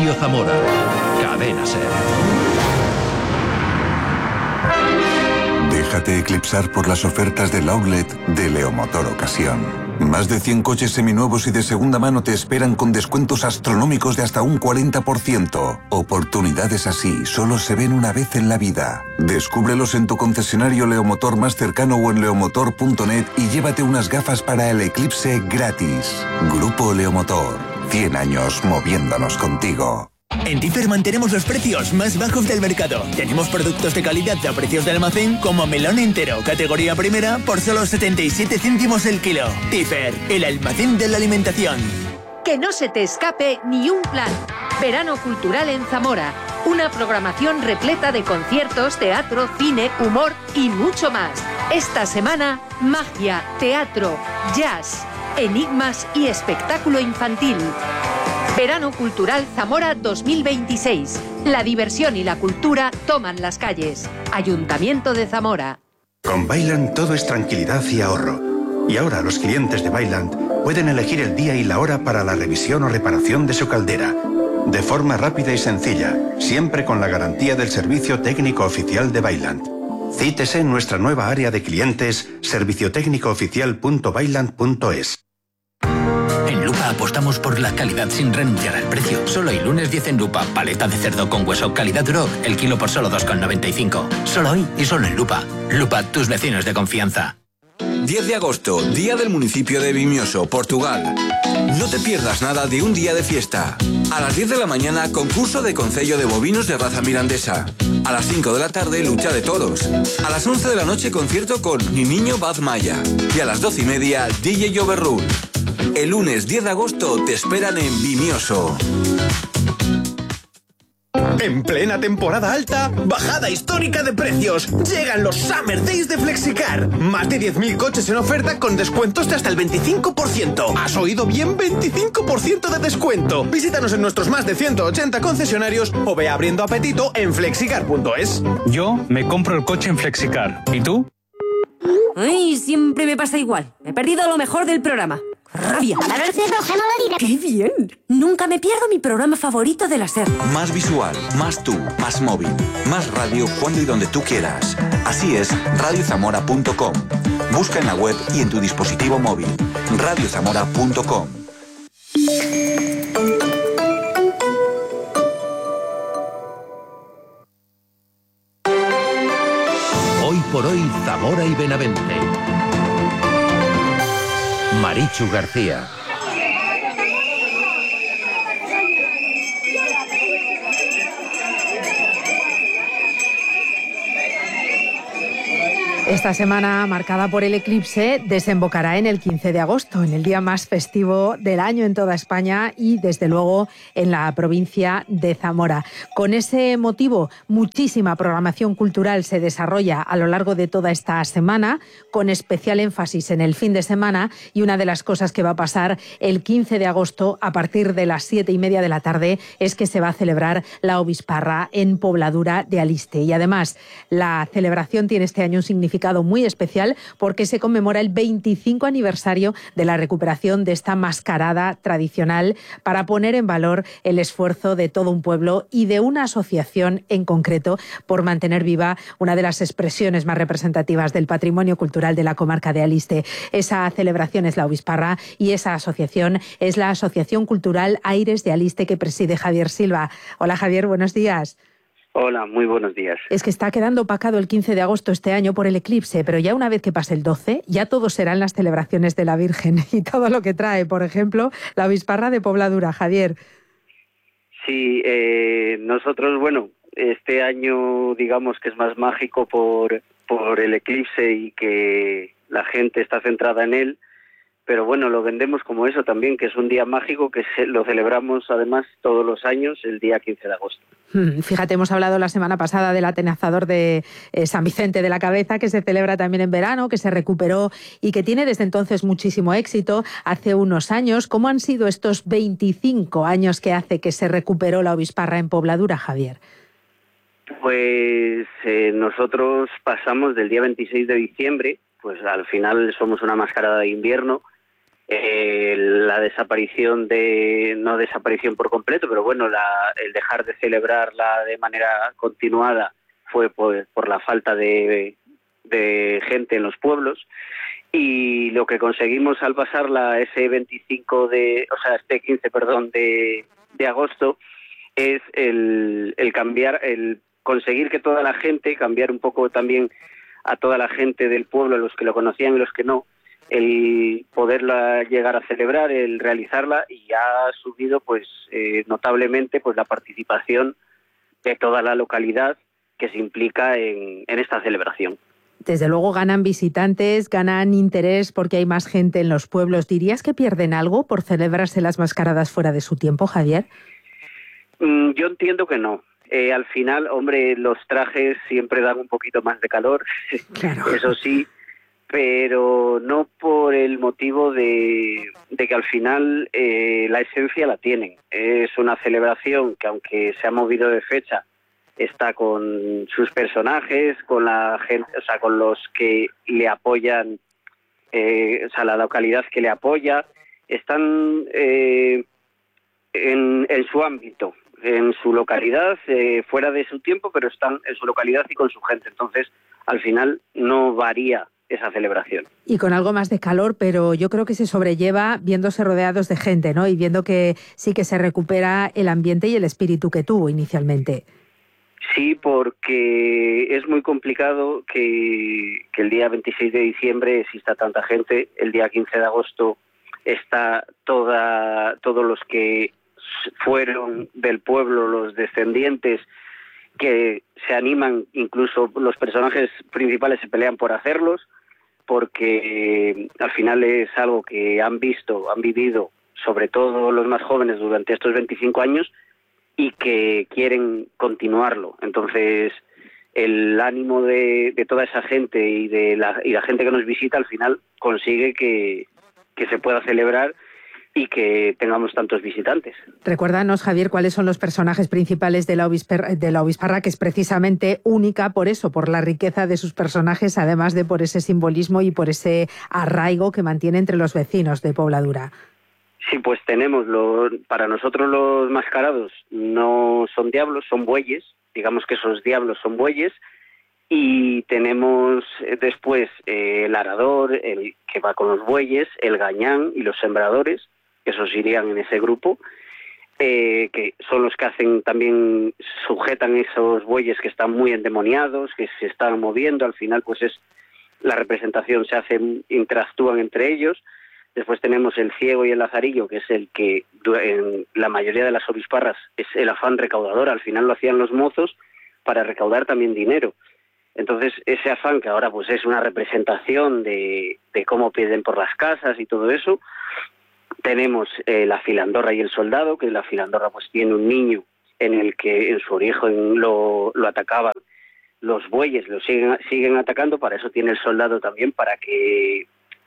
Radio Zamora. Cadena SER. Déjate eclipsar por las ofertas del outlet de Leomotor Ocasión. Más de 100 coches seminuevos y de segunda mano te esperan con descuentos astronómicos de hasta un 40%. Oportunidades así solo se ven una vez en la vida. Descúbrelos en tu concesionario Leomotor más cercano o en leomotor.net y llévate unas gafas para el eclipse gratis. Grupo Leomotor. 100 años moviéndonos contigo. En Tifer mantenemos los precios más bajos del mercado. Tenemos productos de calidad a precios de almacén como melón entero, categoría primera, por solo 77 céntimos el kilo. Tifer, el almacén de la alimentación. Que no se te escape ni un plan. Verano Cultural en Zamora. Una programación repleta de conciertos, teatro, cine, humor y mucho más. Esta semana, magia, teatro, jazz, enigmas y espectáculo infantil. Verano Cultural Zamora 2026. La diversión y la cultura toman las calles. Ayuntamiento de Zamora. Con Vaillant todo es tranquilidad y ahorro. Y ahora los clientes de Vaillant pueden elegir el día y la hora para la revisión o reparación de su caldera. De forma rápida y sencilla, siempre con la garantía del servicio técnico oficial de Vaillant. Cítese en nuestra nueva área de clientes, serviciotécnicooficial.vaillant.es. En Lupa apostamos por la calidad sin renunciar al precio. Solo hoy, lunes 10 en Lupa. Paleta de cerdo con hueso calidad Duro, el kilo por solo 2,95. Solo hoy y solo en Lupa. Lupa, tus vecinos de confianza. 10 de agosto, Día del Municipio de Vimioso, Portugal. No te pierdas nada de un día de fiesta. A las 10 de la mañana, concurso de concello de bovinos de raza mirandesa. A las 5 de la tarde, lucha de toros. A las 11 de la noche, concierto con Mi Niño Baz Maya. Y a las 12:30, DJ Overrule. El lunes 10 de agosto te esperan en Vimioso. En plena temporada alta, bajada histórica de precios. Llegan los Summer Days de Flexicar. Más de 10.000 coches en oferta con descuentos de hasta el 25%. ¿Has oído bien? 25% de descuento. Visítanos en nuestros más de 180 concesionarios o ve abriendo apetito en flexicar.es. Yo me compro el coche en Flexicar. ¿Y tú? Ay, siempre me pasa igual. Me he perdido lo mejor del programa. ¡Rabia! ¡Qué bien! Nunca me pierdo mi programa favorito de la SER. Más visual, más tú, más móvil, más radio cuando y donde tú quieras. Así es, radiozamora.com. Busca en la web y en tu dispositivo móvil. radiozamora.com. Hoy por hoy, Zamora y Benavente. Marichu García. Esta semana, marcada por el eclipse, desembocará en el 15 de agosto, en el día más festivo del año en toda España y, desde luego, en la provincia de Zamora. Con ese motivo, muchísima programación cultural se desarrolla a lo largo de toda esta semana, con especial énfasis en el fin de semana, y una de las cosas que va a pasar el 15 de agosto, a partir de las 7:30 de la tarde, es que se va a celebrar la Obisparra en Pobladura de Aliste. Y además, la celebración tiene este año un significado muy especial porque se conmemora el 25 aniversario de la recuperación de esta mascarada tradicional, para poner en valor el esfuerzo de todo un pueblo y de una asociación en concreto por mantener viva una de las expresiones más representativas del patrimonio cultural de la comarca de Aliste. Esa celebración es la Obisparra y esa asociación es la Asociación Cultural Aires de Aliste, que preside Javier Silva. Hola Javier, buenos días. Hola, muy buenos días. Es que está quedando opacado el 15 de agosto este año por el eclipse, pero ya una vez que pase el 12, ya todo serán las celebraciones de la Virgen y todo lo que trae, por ejemplo, la Obisparra de Pobladura. Javier. Sí, nosotros, bueno, este año digamos que es más mágico por el eclipse y que la gente está centrada en él, pero bueno, lo vendemos como eso también, que es un día mágico que lo celebramos además todos los años, el día 15 de agosto. Fíjate, hemos hablado la semana pasada del atenazador de San Vicente de la Cabeza, que se celebra también en verano, que se recuperó y que tiene desde entonces muchísimo éxito. Hace unos años, ¿cómo han sido estos 25 años que hace que se recuperó la Obisparra en Pobladura, Javier? Pues nosotros pasamos del día 26 de diciembre, pues al final somos una mascarada de invierno, la desaparición no desaparición por completo, pero bueno, el dejar de celebrarla de manera continuada fue por la falta de gente en los pueblos. Y lo que conseguimos al pasarla este 15, de agosto, es el conseguir que toda la gente, cambiar un poco también a toda la gente del pueblo, los que lo conocían y los que no, el poderla llegar a celebrar, el realizarla, y ha subido pues notablemente pues la participación de toda la localidad que se implica en esta celebración. Desde luego ganan visitantes, ganan interés porque hay más gente en los pueblos. ¿Dirías que pierden algo por celebrarse las mascaradas fuera de su tiempo, Javier? Yo entiendo que no. Al final, hombre, los trajes siempre dan un poquito más de calor, claro. Eso sí, pero no por el motivo de que al final la esencia la tienen. Es una celebración que, aunque se ha movido de fecha, está con sus personajes, con la gente, o sea, con los que le apoyan, la localidad que le apoya, están en su ámbito, en su localidad, fuera de su tiempo, pero están en su localidad y con su gente. Entonces, al final, no varía esa celebración. Y con algo más de calor, pero yo creo que se sobrelleva viéndose rodeados de gente, ¿no? Y viendo que sí que se recupera el ambiente y el espíritu que tuvo inicialmente. Sí, porque es muy complicado que el día 26 de diciembre exista tanta gente. El día 15 de agosto está todos los que fueron del pueblo, los descendientes, que se animan, incluso los personajes principales se pelean por hacerlos, porque al final es algo que han vivido, sobre todo los más jóvenes, durante estos 25 años, y que quieren continuarlo. Entonces, el ánimo de toda esa gente y la gente que nos visita, al final consigue que se pueda celebrar y que tengamos tantos visitantes. Recuérdanos, Javier, cuáles son los personajes principales de la Obisparra, que es precisamente única por eso, por la riqueza de sus personajes, además de por ese simbolismo y por ese arraigo que mantiene entre los vecinos de Pobladura. Sí, pues tenemos, para nosotros los mascarados no son diablos, son bueyes, digamos que esos diablos son bueyes, y tenemos después el arador, el que va con los bueyes, el gañán y los sembradores, que esos irían en ese grupo, que son los que hacen también, sujetan esos bueyes que están muy endemoniados, que se están moviendo. Al final pues es la representación, se hace, interactúan entre ellos. Después tenemos el ciego y el lazarillo, que es el que en la mayoría de las obisparras es el afán recaudador. Al final lo hacían los mozos para recaudar también dinero. Entonces ese afán, que ahora pues es una representación de cómo piden por las casas y todo eso. Tenemos la filandorra y el soldado, que la filandorra pues tiene un niño en el que en su origen lo atacaban los bueyes, lo siguen atacando. Para eso tiene el soldado también, para que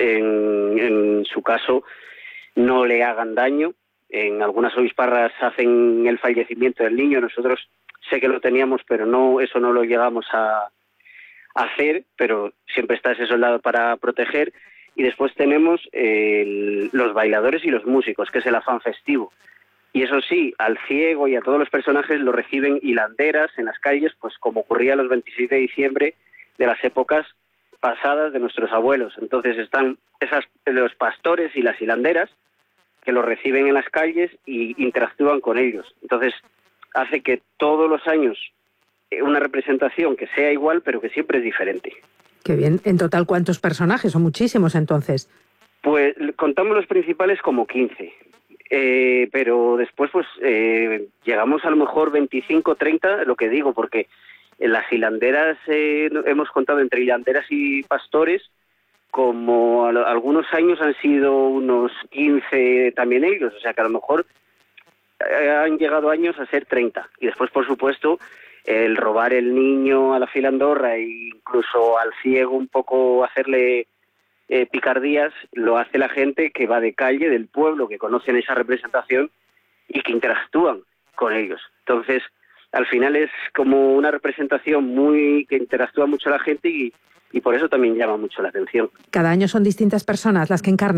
en su caso no le hagan daño. En algunas obisparras hacen el fallecimiento del niño. Nosotros sé que lo teníamos, pero eso no lo llegamos a hacer, pero siempre está ese soldado para proteger. Y después tenemos los bailadores y los músicos, que es el afán festivo. Y eso sí, al ciego y a todos los personajes lo reciben hilanderas en las calles, pues como ocurría los 26 de diciembre de las épocas pasadas de nuestros abuelos. Entonces están los pastores y las hilanderas que los reciben en las calles y interactúan con ellos. Entonces hace que todos los años una representación que sea igual, pero que siempre es diferente. Qué bien. En total, ¿cuántos personajes? Son muchísimos, entonces. Pues contamos los principales como 15. Pero después pues llegamos a lo mejor 25, 30, lo que digo, porque en las hilanderas hemos contado entre hilanderas y pastores, como algunos años han sido unos 15 también ellos, o sea que a lo mejor han llegado años a ser 30. Y después, por supuesto, el robar el niño a la filandorra e incluso al ciego un poco hacerle picardías, lo hace la gente que va de calle, del pueblo, que conocen esa representación y que interactúan con ellos. Entonces, al final es como una representación que interactúa mucho la gente y por eso también llama mucho la atención. ¿Cada año son distintas personas las que encarnan?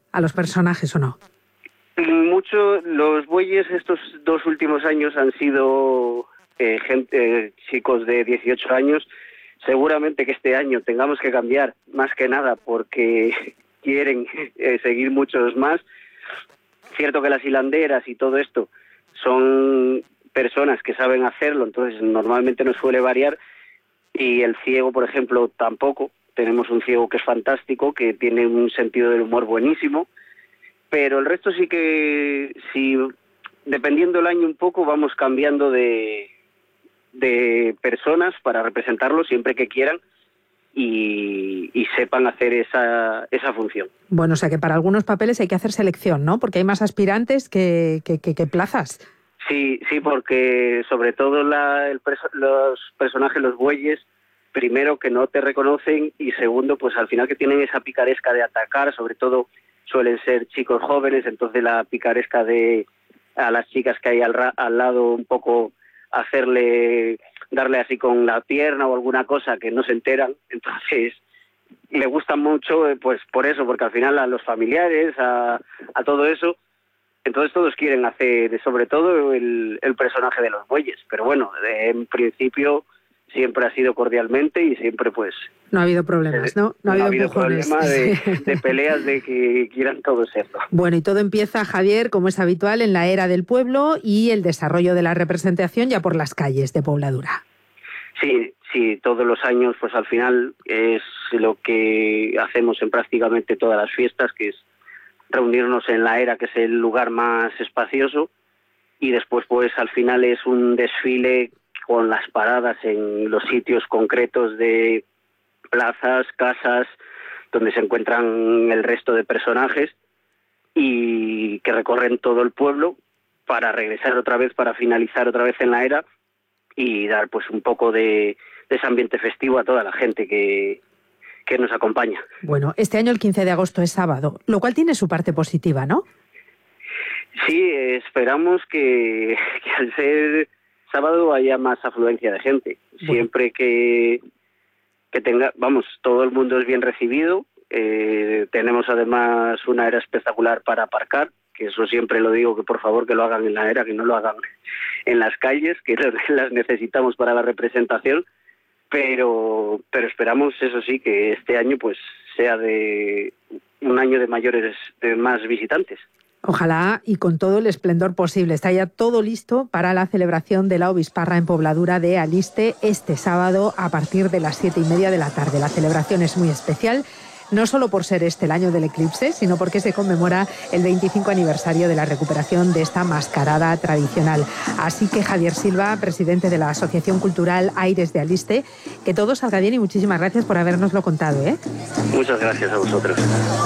a los personajes o no? Mucho, los bueyes estos 2 últimos años han sido chicos de 18 años. Seguramente que este año tengamos que cambiar, más que nada porque quieren seguir muchos más. Cierto que las hilanderas y todo esto son personas que saben hacerlo, entonces normalmente no suele variar. Y el ciego, por ejemplo, tampoco. Tenemos un ciego que es fantástico, que tiene un sentido del humor buenísimo. Pero el resto sí que, dependiendo del año un poco, vamos cambiando de personas para representarlo siempre que quieran y sepan hacer esa función. Bueno, o sea que para algunos papeles hay que hacer selección, ¿no? Porque hay más aspirantes que plazas. Sí, porque sobre todo los personajes, los bueyes, primero que no te reconocen y segundo, pues al final que tienen esa picaresca de atacar, sobre todo suelen ser chicos jóvenes, entonces la picaresca a las chicas que hay al lado un poco darle así con la pierna o alguna cosa que no se enteran, entonces le gustan mucho pues por eso, porque al final a los familiares, a todo eso, entonces todos quieren hacer sobre todo el personaje de los bueyes, pero bueno, en principio siempre ha sido cordialmente y siempre pues... No ha habido problemas, ¿no? No ha habido problema de peleas de que quieran todos serlo. Bueno, y todo empieza, Javier, como es habitual, en la era del pueblo y el desarrollo de la representación ya por las calles de Pobladura. Sí, todos los años pues al final es lo que hacemos en prácticamente todas las fiestas, que es reunirnos en la era, que es el lugar más espacioso, y después pues al final es un desfile con las paradas en los sitios concretos de plazas, casas, donde se encuentran el resto de personajes y que recorren todo el pueblo para regresar otra vez, para finalizar otra vez en la era y dar pues un poco de ese ambiente festivo a toda la gente que nos acompaña. Bueno, este año el 15 de agosto es sábado, lo cual tiene su parte positiva, ¿no? Sí, esperamos que al ser sábado haya más afluencia de gente. Bueno. Siempre que tenga, todo el mundo es bien recibido. Tenemos además una era espectacular para aparcar, que eso siempre lo digo, que por favor que lo hagan en la era, que no lo hagan en las calles, que las necesitamos para la representación. Pero esperamos, eso sí, que este año pues sea de un año de más visitantes. Ojalá y con todo el esplendor posible. Está ya todo listo para la celebración de la Obisparra en Pobladura de Aliste este sábado a partir de las 7:30 de la tarde. La celebración es muy especial, no solo por ser el año del eclipse, sino porque se conmemora el 25 aniversario de la recuperación de esta mascarada tradicional. Así que Javier Silva, presidente de la Asociación Cultural Aires de Aliste, que todo salga bien y muchísimas gracias por habernoslo contado, ¿eh? Muchas gracias a vosotros.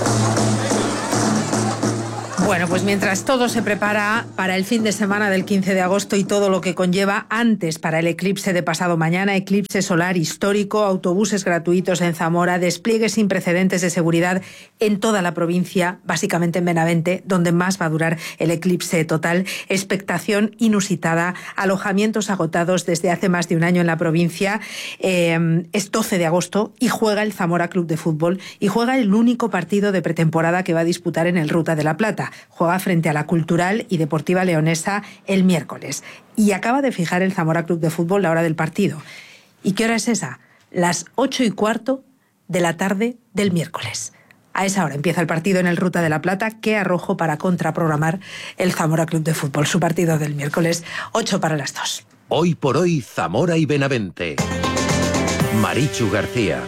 Bueno, pues mientras todo se prepara para el fin de semana del 15 de agosto y todo lo que conlleva antes para el eclipse de pasado mañana, eclipse solar histórico, autobuses gratuitos en Zamora, despliegues sin precedentes de seguridad en toda la provincia, básicamente en Benavente, donde más va a durar el eclipse total, expectación inusitada, alojamientos agotados desde hace más de un año en la provincia. Es 12 de agosto y juega el Zamora Club de Fútbol y juega el único partido de pretemporada que va a disputar en el Ruta de la Plata. Juega frente a la Cultural y Deportiva Leonesa el miércoles. Y acaba de fijar el Zamora Club de Fútbol la hora del partido. ¿Y qué hora es esa? Las 8:15 de la tarde del miércoles. A esa hora empieza el partido en el Ruta de la Plata. Qué arrojo para contraprogramar el Zamora Club de Fútbol. Su partido del miércoles, 8:50. Hoy por hoy, Zamora y Benavente. Marichu García.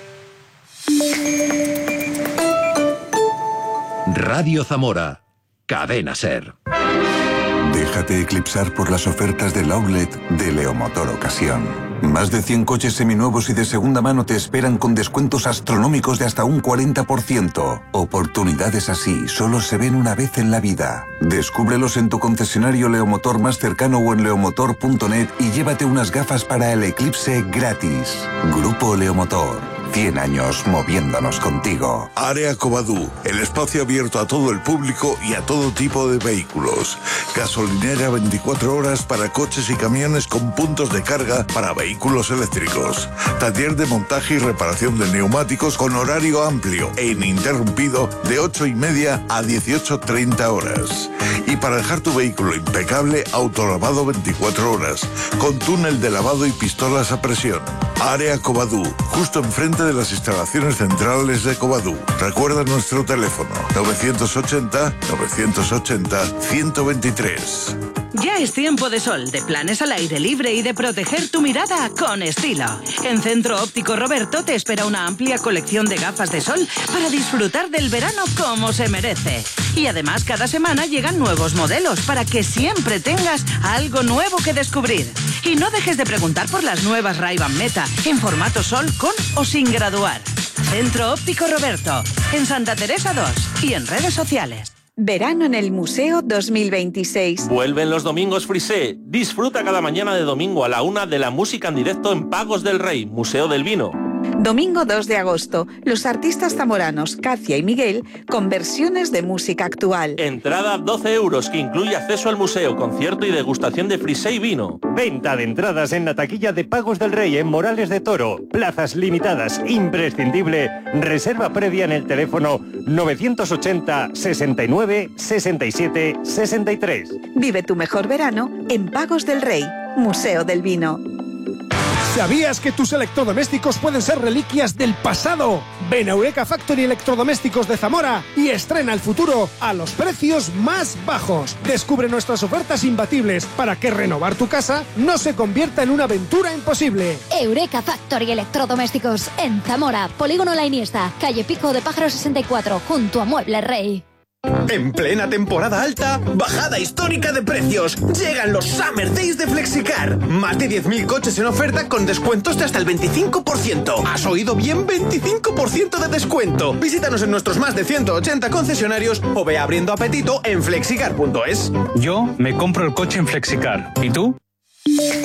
Radio Zamora, Cadena Ser. Déjate eclipsar por las ofertas del outlet de Leomotor Ocasión. Más de 100 coches seminuevos y de segunda mano te esperan con descuentos astronómicos de hasta un 40%. Oportunidades así solo se ven una vez en la vida. Descúbrelos en tu concesionario Leomotor más cercano o en leomotor.net y llévate unas gafas para el eclipse gratis. Grupo Leomotor. 100 años moviéndonos contigo. Área Covadú, el espacio abierto a todo el público y a todo tipo de vehículos. Gasolinera 24 horas para coches y camiones con puntos de carga para vehículos eléctricos. Taller de montaje y reparación de neumáticos con horario amplio e ininterrumpido de 8:30 a 18:30 horas. Y para dejar tu vehículo impecable, autolavado 24 horas, con túnel de lavado y pistolas a presión. Área Covadú, justo enfrente de las instalaciones centrales de Covadú. Recuerda nuestro teléfono, 980-980-123. Ya es tiempo de sol, de planes al aire libre y de proteger tu mirada con estilo. En Centro Óptico Roberto te espera una amplia colección de gafas de sol para disfrutar del verano como se merece. Y además cada semana llegan nuevos modelos para que siempre tengas algo nuevo que descubrir. Y no dejes de preguntar por las nuevas Ray-Ban Meta en formato sol con o sin graduar. Centro Óptico Roberto, en Santa Teresa 2 y en redes sociales. Verano en el Museo 2026. Vuelven los domingos Frisé. Disfruta cada mañana de domingo a la 1 de la música en directo en Pagos del Rey, Museo del Vino. Domingo 2 de agosto, los artistas zamoranos Katia y Miguel con versiones de música actual. Entrada 12 euros que incluye acceso al museo, concierto y degustación de frisé y vino. Venta de entradas en la taquilla de Pagos del Rey en Morales de Toro. Plazas limitadas, imprescindible. Reserva previa en el teléfono 980 69 67 63. Vive tu mejor verano en Pagos del Rey, Museo del Vino. ¿Sabías que tus electrodomésticos pueden ser reliquias del pasado? Ven a Eureka Factory Electrodomésticos de Zamora y estrena el futuro a los precios más bajos. Descubre nuestras ofertas imbatibles para que renovar tu casa no se convierta en una aventura imposible. Eureka Factory Electrodomésticos en Zamora, Polígono La Iniesta, calle Pico de Pájaro 64, junto a Muebles Rey. En plena temporada alta, bajada histórica de precios. Llegan los Summer Days de Flexicar. Más de 10.000 coches en oferta con descuentos de hasta el 25%. ¿Has oído bien? 25% de descuento. Visítanos en nuestros más de 180 concesionarios o ve abriendo apetito en flexicar.es. Yo me compro el coche en Flexicar. ¿Y tú?